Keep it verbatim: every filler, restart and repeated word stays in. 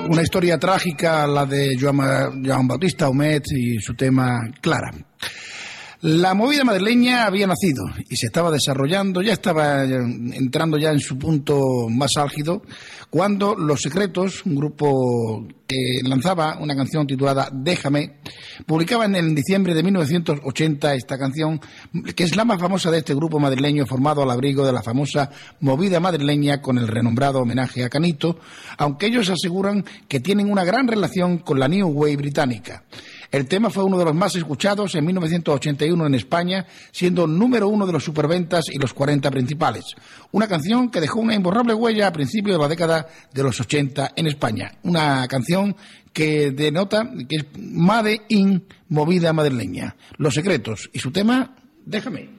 Una historia trágica, la de Joan, Joan Bautista Humet y su tema Clara. La movida madrileña había nacido y se estaba desarrollando, ya estaba entrando ya en su punto más álgido, cuando Los Secretos, un grupo que lanzaba una canción titulada Déjame, publicaba en diciembre de mil novecientos ochenta esta canción, que es la más famosa de este grupo madrileño, formado al abrigo de la famosa movida madrileña con el renombrado homenaje a Canito, aunque ellos aseguran que tienen una gran relación con la New Wave británica. El tema fue uno de los más escuchados en mil novecientos ochenta y uno en España, siendo número uno de los superventas y los cuarenta principales. Una canción que dejó una imborrable huella a principios de la década de los ochenta en España. Una canción que denota que es Made in movida madrileña. Los Secretos y su tema Déjame.